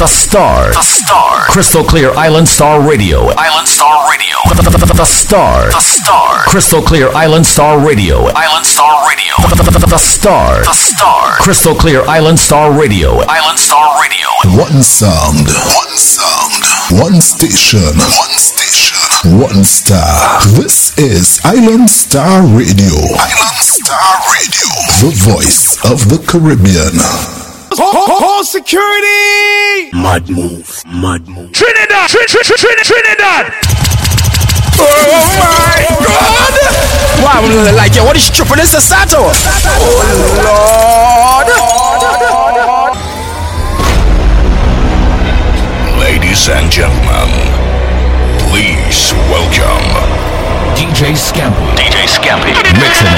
The Star. The Star. Crystal Clear Island Star Radio. Island Star Radio. The Star. The Star. Crystal Clear Island Star Radio. Island Star Radio. The Star. The Star. Crystal Clear Island Star Radio. Island Star Radio. One sound. One sound. One station. One station. One star. This is Island Star Radio. Island Star Radio. The voice of the Caribbean. Call security! Mad move, mad move. Trinidad! Trinidad! Oh my God! Why would you like it? What is tripping this Sato? Oh Lord! Ladies and gentlemen, please welcome DJ Scampy. DJ Scampy. Mixing